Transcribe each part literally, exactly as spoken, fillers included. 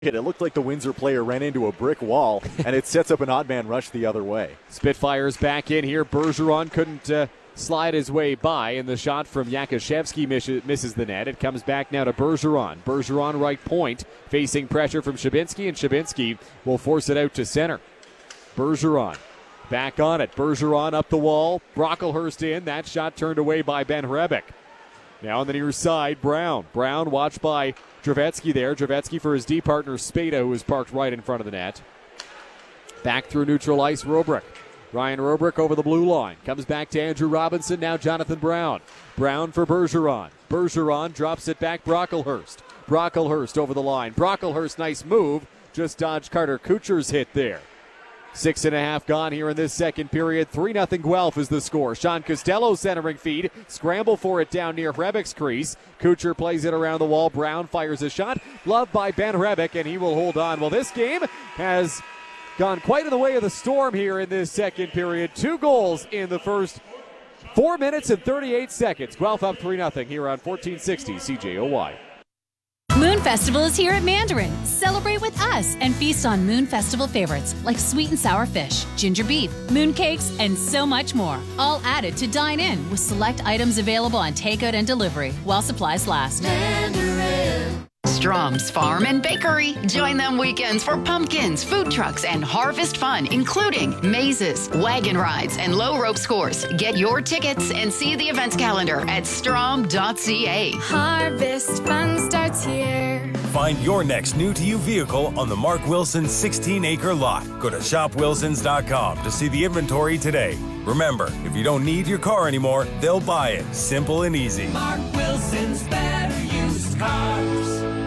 It looked like the Windsor player ran into a brick wall, and it sets up an odd man rush the other way. Spitfires back in here. Bergeron couldn't uh, slide his way by, and the shot from Yakashevsky miss- misses the net. It comes back now to Bergeron. Bergeron right point, facing pressure from Shabinsky, and Shabinsky will force it out to center. Bergeron back on it. Bergeron up the wall. Brocklehurst in. That shot turned away by Ben Hrebeck. Now on the near side, Brown. Brown watched by Dravetsky there. Dravetsky for his D partner, Spada, who is parked right in front of the net. Back through neutral ice, Robrick. Ryan Robrick over the blue line. Comes back to Andrew Robinson, now Jonathan Brown. Brown for Bergeron. Bergeron drops it back, Brocklehurst. Brocklehurst over the line. Brocklehurst, nice move. Just dodged Carter Kucher's hit there. Six and a half gone here in this second period. three nothing Guelph is the score. Sean Costello centering feed. Scramble for it down near Hrebeck's crease. Kucher plays it around the wall. Brown fires a shot. Gloved by Ben Hrebeck, and he will hold on. Well, this game has gone quite in the way of the storm here in this second period. Two goals in the first four minutes and thirty-eight seconds. Guelph up three nothing here on fourteen sixty C J O Y. Moon Festival is here at Mandarin. Celebrate with us and feast on Moon Festival favorites like sweet and sour fish, ginger beef, moon cakes, and so much more. All added to dine in with select items available on takeout and delivery while supplies last. Mandarin. Strom's Farm and Bakery. Join them weekends for pumpkins, food trucks, and harvest fun, including mazes, wagon rides, and low rope scores. Get your tickets and see the events calendar at strom dot c a. Harvest fun starts here. Find your next new-to-you vehicle on the Mark Wilson sixteen acre lot. Go to shop wilsons dot com to see the inventory today. Remember, if you don't need your car anymore, they'll buy it. Simple and easy. Mark Wilson's better used cars.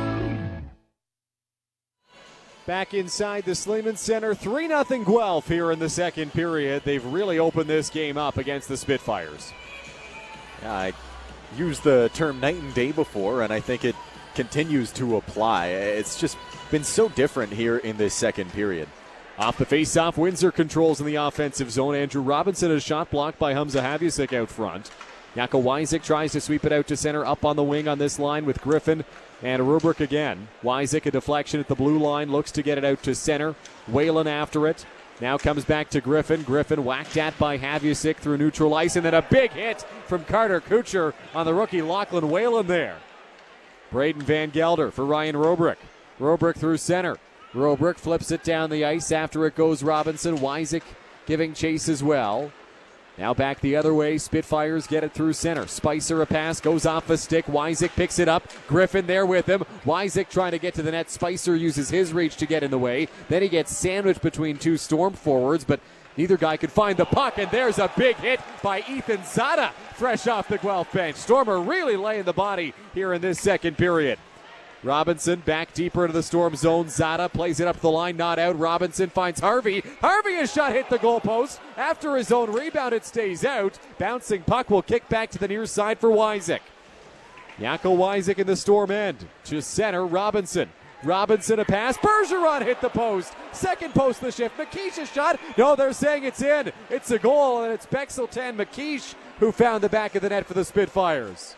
Back inside the Sleeman Center, three nothing Guelph here in the second period. They've really opened this game up against the Spitfires. Yeah, I used the term night and day before, and I think it continues to apply. It's just been so different here in this second period. Off the face-off, Windsor controls in the offensive zone. Andrew Robinson, a shot blocked by Hamza Havyasik out front. Yako Wyzik tries to sweep it out to center, up on the wing on this line with Griffin and Rubrick again. Wyzik, a deflection at the blue line, looks to get it out to center. Whalen after it. Now comes back to Griffin. Griffin whacked at by Havyasik through neutral ice, and then a big hit from Carter Kucher on the rookie Lachlan Whalen there. Braden Van Gelder for Ryan Robrick. Robrick through center. Robrick flips it down the ice. After it goes Robinson. Wyzik giving chase as well. Now back the other way. Spitfires get it through center. Spicer a pass, goes off a stick. Wyzik picks it up. Griffin there with him. Wyzik trying to get to the net. Spicer uses his reach to get in the way. Then he gets sandwiched between two Storm forwards, but neither guy could find the puck, and there's a big hit by Ethan Zada, fresh off the Guelph bench. Stormer really laying the body here in this second period. Robinson back deeper into the Storm zone. Zada plays it up the line, not out. Robinson finds Harvey. Harvey, a shot hit the goalpost. After his own rebound, it stays out. Bouncing puck will kick back to the near side for Wyzik. Yako Wyzik in the Storm end. To center, Robinson. Robinson a pass. Bergeron hit the post. Second post the shift. McKeish a shot. No, they're saying it's in. It's a goal, and it's Bexeltan McKeish who found the back of the net for the Spitfires.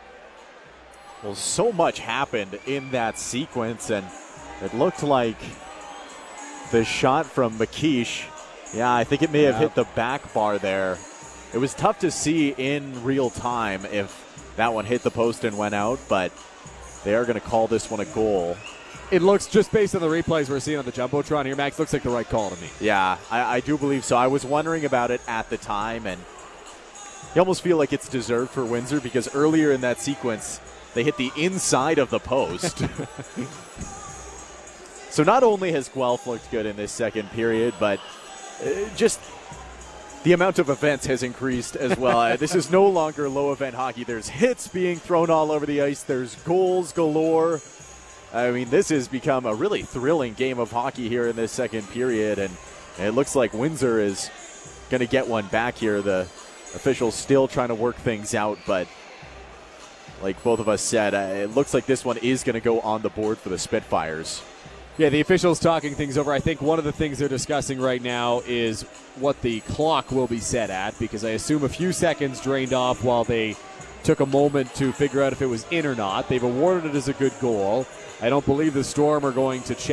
Well, so much happened in that sequence, and it looked like the shot from McKeish, yeah, I think it may have hit the back bar there. It was tough to see in real time if that one hit the post and went out, but they are going to call this one a goal. It looks, just based on the replays we're seeing on the Jumbotron here, Max, looks like the right call to me. Yeah, I, I do believe so. I was wondering about it at the time, and you almost feel like it's deserved for Windsor because earlier in that sequence, they hit the inside of the post. So not only has Guelph looked good in this second period, but uh, just the amount of events has increased as well. uh, this is no longer low-event hockey. There's hits being thrown all over the ice. There's goals galore. I mean, this has become a really thrilling game of hockey here in this second period, and it looks like Windsor is going to get one back here. The officials still trying to work things out, but like both of us said, uh, it looks like this one is going to go on the board for the Spitfires. Yeah, the officials talking things over. I think one of the things they're discussing right now is what the clock will be set at, because I assume a few seconds drained off while they took a moment to figure out if it was in or not. They've awarded it as a good goal. I don't believe the Storm are going to